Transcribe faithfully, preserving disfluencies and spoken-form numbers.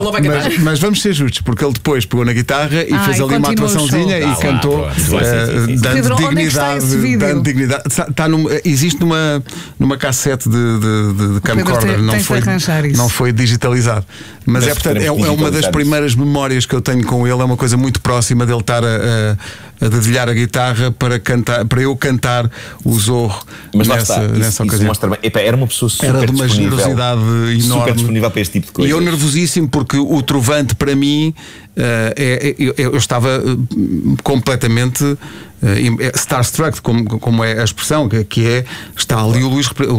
Mas, mas vamos ser justos, porque ele depois pegou na guitarra e ah, fez e ali uma atuaçãozinha e ah, cantou, lá, uh, dando Pedro, dignidade. Onde é Dando dignidade. Está numa, existe numa, numa cassete de, de, de, de camcorder, tem, não, tem foi, não foi digitalizado. Mas, mas é, portanto, é, é uma das primeiras memórias que eu tenho com ele. É uma coisa muito próxima dele estar a, a, a dedilhar a guitarra para, cantar, para eu cantar o Zorro. Mas lá nessa, está, nessa isso, ocasião. isso mostra bem. Epá, era uma pessoa super Era de uma disponível, generosidade enorme. super disponível para este tipo de coisa. E eu nervosíssimo porque o Trovante para mim uh, é, é, eu, eu estava uh, completamente uh, starstruck, como, como é a expressão, que, que é está ali o Luís,